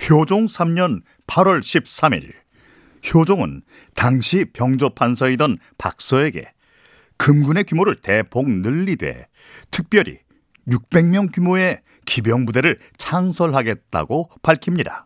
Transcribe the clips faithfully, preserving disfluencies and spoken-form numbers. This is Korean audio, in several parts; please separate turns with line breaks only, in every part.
효종 삼 년 팔월 십삼일, 효종은 당시 병조판서이던 박서에게 금군의 규모를 대폭 늘리되 특별히 육백 명 규모의 기병부대를 창설하겠다고 밝힙니다.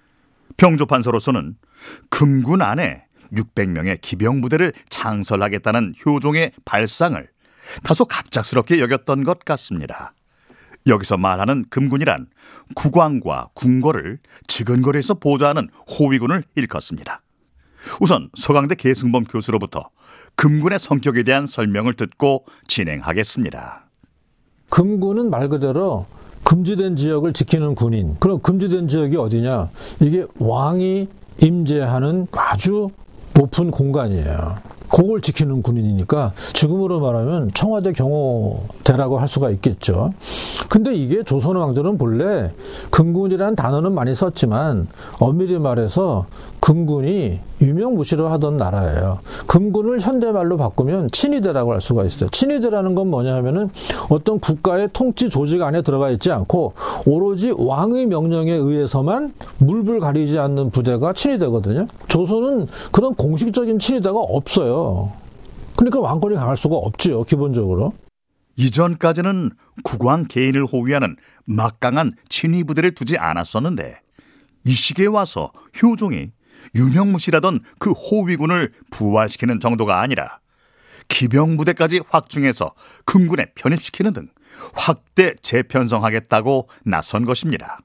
병조판서로서는 금군 안에 육백 명의 기병부대를 창설하겠다는 효종의 발상을 다소 갑작스럽게 여겼던 것 같습니다. 여기서 말하는 금군이란 국왕과 궁궐을 지근거리에서 보좌하는 호위군을 일컫습니다. 우선 서강대 계승범 교수로부터 금군의 성격에 대한 설명을 듣고 진행하겠습니다.
금군은 말 그대로 금지된 지역을 지키는 군인. 그럼 금지된 지역이 어디냐? 이게 왕이 임재하는 아주 높은 공간이에요. 그걸 지키는 군인이니까 지금으로 말하면 청와대 경호대라고 할 수가 있겠죠. 근데 이게 조선 왕조는 본래 금군이라는 단어는 많이 썼지만 엄밀히 말해서 금군이 유명무실을 하던 나라예요. 금군을 현대말로 바꾸면 친위대라고 할 수가 있어요. 친위대라는 건 뭐냐 하면은 어떤 국가의 통치 조직 안에 들어가 있지 않고 오로지 왕의 명령에 의해서만 물불 가리지 않는 부대가 친위대거든요. 조선은 그런 공식적인 친위대가 없어요. 그러니까 왕권이 강할 수가 없지요, 기본적으로.
이전까지는 국왕 개인을 호위하는 막강한 친위 부대를 두지 않았었는데 이 시기에 와서 효종이 유명무실하던 그 호위군을 부활시키는 정도가 아니라 기병부대까지 확충해서 금군에 편입시키는 등 확대 재편성하겠다고 나선 것입니다.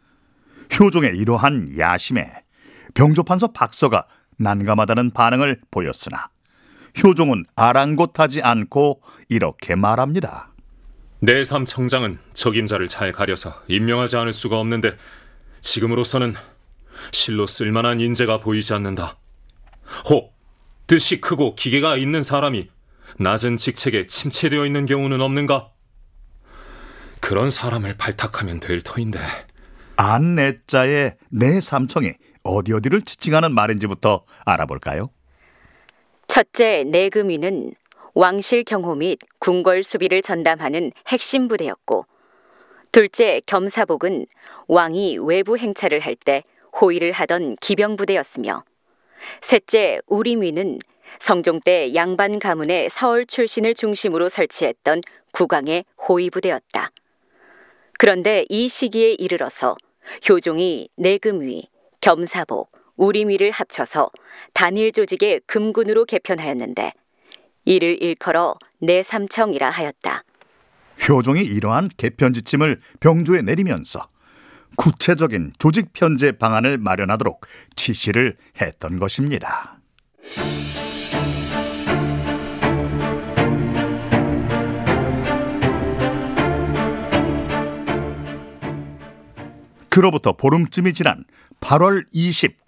효종의 이러한 야심에 병조판서 박서가 난감하다는 반응을 보였으나 효종은 아랑곳하지 않고 이렇게 말합니다.
내삼 청장은 적임자를 잘 가려서 임명하지 않을 수가 없는데 지금으로서는 실로 쓸만한 인재가 보이지 않는다. 혹 뜻이 크고 기계가 있는 사람이 낮은 직책에 침체되어 있는 경우는 없는가? 그런 사람을 발탁하면 될 터인데.
안내자의 내삼청이 어디 어디를 지칭하는 말인지부터 알아볼까요?
첫째 내금위는 왕실 경호 및 궁궐 수비를 전담하는 핵심 부대였고, 둘째 겸사복은 왕이 외부 행차를 할 때 호위를 하던 기병부대였으며, 셋째 우림위는 성종 때 양반 가문의 서울 출신을 중심으로 설치했던 국왕의 호위부대였다. 그런데 이 시기에 이르러서 효종이 내금위, 겸사복, 우림위를 합쳐서 단일 조직의 금군으로 개편하였는데 이를 일컬어 내삼청이라 하였다.
효종이 이러한 개편 지침을 병조에 내리면서 구체적인 조직 편제 방안을 마련하도록 지시를 했던 것입니다. 그로부터 보름쯤이 지난 팔월 이십구